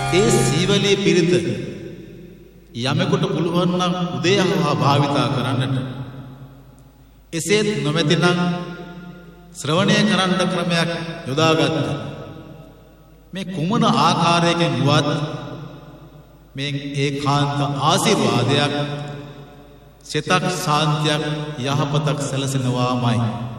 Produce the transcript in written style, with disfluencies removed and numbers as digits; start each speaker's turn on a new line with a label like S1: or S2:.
S1: ඒ සීවලී පිරිත යමෙකුට පුළුවන් නම් උදේහවා භාවිතා කරන්නට. එසේත් නොමැතිනම් ශ්‍රවණය කරන්න ක්‍රමයක් යොදාගත්ත. මේ කුමන ආකාරයකින් වුවත් මේ ඒකාන්ත ආශිර්වාදයක්, සිතක් සාන්තියක්, යහපතක් සැලසෙනවාමයි.